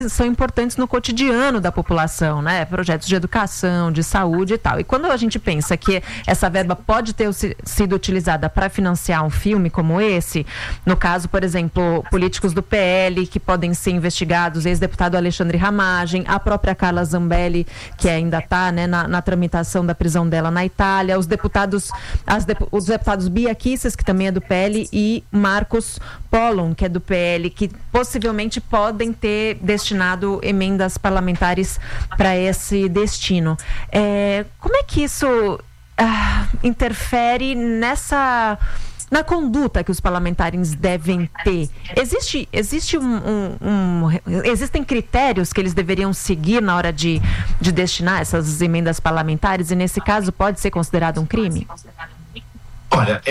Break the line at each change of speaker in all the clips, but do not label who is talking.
são importantes no cotidiano da população, né? Projetos de educação, de saúde e tal. E quando a gente pensa que essa verba pode ter sido utilizada para financiar um filme como esse, no caso, por exemplo, políticos do PL que podem ser investigados, ex-deputado Alexandre Ramagem, a própria Carla Zambelli, que ainda está, né, na tramitação da prisão dela na Itália, os deputados Bia Kicis, que também é do PL, e Marcos Pollon, que é do PL, que possivelmente podem ter destinado emendas parlamentares para esse destino. Como é que isso interfere na conduta que os parlamentares devem ter? Existem critérios que eles deveriam seguir na hora de destinar essas emendas parlamentares, e nesse caso pode ser considerado um crime?
Olha,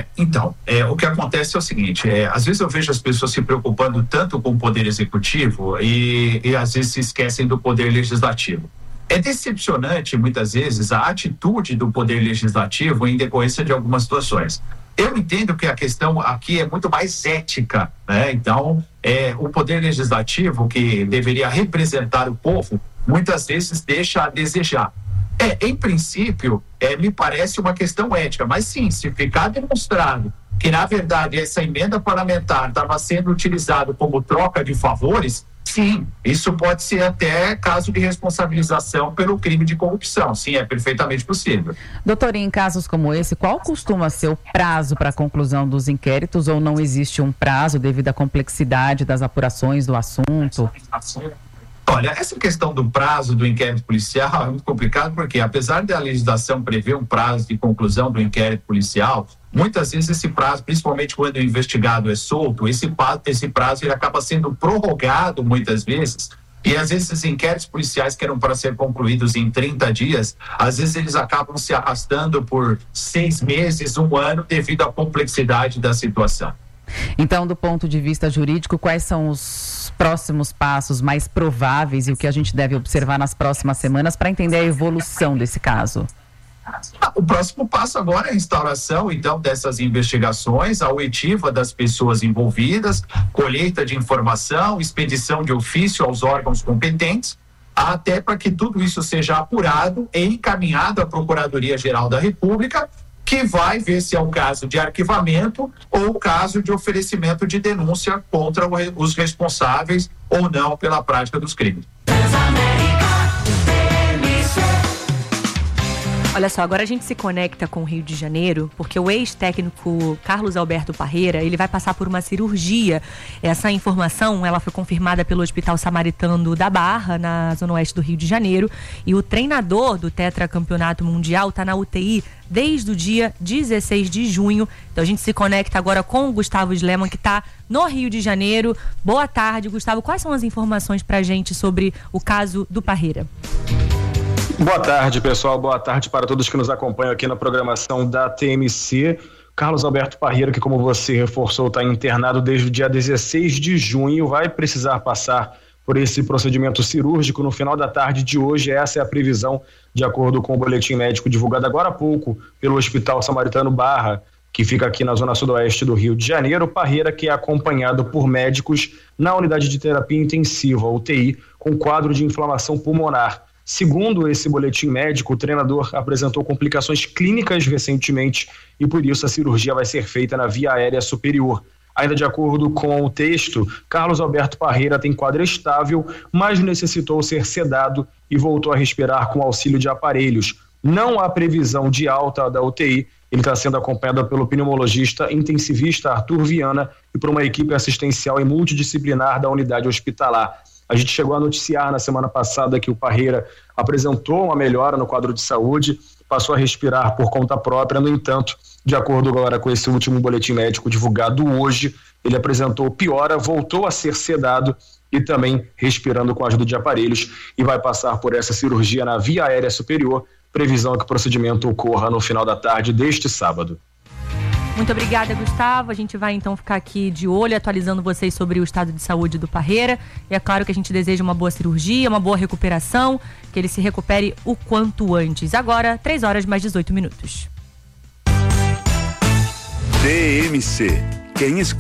o que acontece é o seguinte, às vezes eu vejo as pessoas se preocupando tanto com o poder executivo e às vezes se esquecem do poder legislativo. É decepcionante, muitas vezes, a atitude do poder legislativo em decorrência de algumas situações. Eu entendo que a questão aqui é muito mais ética, né? Então, o poder legislativo, que deveria representar o povo, muitas vezes deixa a desejar. Em princípio, me parece uma questão ética, mas sim, se ficar demonstrado que, na verdade, essa emenda parlamentar estava sendo utilizada como troca de favores, sim, isso pode ser até caso de responsabilização pelo crime de corrupção. Sim, é perfeitamente possível.
Doutor, em casos como esse, qual costuma ser o prazo para a conclusão dos inquéritos, ou não existe um prazo devido à complexidade das apurações do assunto?
Olha, essa questão do prazo do inquérito policial é muito complicado, porque apesar da legislação prever um prazo de conclusão do inquérito policial, muitas vezes esse prazo, principalmente quando o investigado é solto, esse prazo ele acaba sendo prorrogado muitas vezes, e às vezes esses inquéritos policiais que eram para ser concluídos em 30 dias, às vezes eles acabam se arrastando por 6 meses, 1 ano, devido à complexidade da situação.
Então, do ponto de vista jurídico, quais são os próximos passos mais prováveis e o que a gente deve observar nas próximas semanas para entender a evolução desse caso?
O próximo passo agora é a instauração, então, dessas investigações, a oitiva das pessoas envolvidas, colheita de informação, expedição de ofício aos órgãos competentes, até para que tudo isso seja apurado e encaminhado à Procuradoria-Geral da República, que vai ver se é um caso de arquivamento ou caso de oferecimento de denúncia contra os responsáveis ou não pela prática dos crimes.
Olha só, agora a gente se conecta com o Rio de Janeiro, porque o ex-técnico Carlos Alberto Parreira, ele vai passar por uma cirurgia. Essa informação, ela foi confirmada pelo Hospital Samaritano da Barra, na zona oeste do Rio de Janeiro, e o treinador do tetracampeonato mundial está na UTI desde o dia 16 de junho. Então a gente se conecta agora com o Gustavo Sleman, que está no Rio de Janeiro. Boa tarde, Gustavo. Quais são as informações para a gente sobre o caso do Parreira?
Boa tarde, pessoal. Boa tarde para todos que nos acompanham aqui na programação da TMC. Carlos Alberto Parreira, que, como você reforçou, está internado desde o dia 16 de junho, vai precisar passar por esse procedimento cirúrgico no final da tarde de hoje. Essa é a previsão, de acordo com o boletim médico divulgado agora há pouco pelo Hospital Samaritano Barra, que fica aqui na zona sudoeste do Rio de Janeiro. Parreira, que é acompanhado por médicos na unidade de terapia intensiva, UTI, com quadro de inflamação pulmonar. Segundo esse boletim médico, o treinador apresentou complicações clínicas recentemente e por isso a cirurgia vai ser feita na via aérea superior. Ainda de acordo com o texto, Carlos Alberto Parreira tem quadro estável, mas necessitou ser sedado e voltou a respirar com auxílio de aparelhos. Não há previsão de alta da UTI. Ele está sendo acompanhado pelo pneumologista intensivista Arthur Viana e por uma equipe assistencial e multidisciplinar da unidade hospitalar. A gente chegou a noticiar na semana passada que o Parreira apresentou uma melhora no quadro de saúde, passou a respirar por conta própria. No entanto, de acordo agora com esse último boletim médico divulgado hoje, ele apresentou piora, voltou a ser sedado e também respirando com a ajuda de aparelhos e vai passar por essa cirurgia na via aérea superior. Previsão é que o procedimento ocorra no final da tarde deste sábado.
Muito obrigada, Gustavo. A gente vai então ficar aqui de olho, atualizando vocês sobre o estado de saúde do Parreira. E é claro que a gente deseja uma boa cirurgia, uma boa recuperação, que ele se recupere o quanto antes. Agora, 3h mais 18 minutos.
TMC. Quem escolhe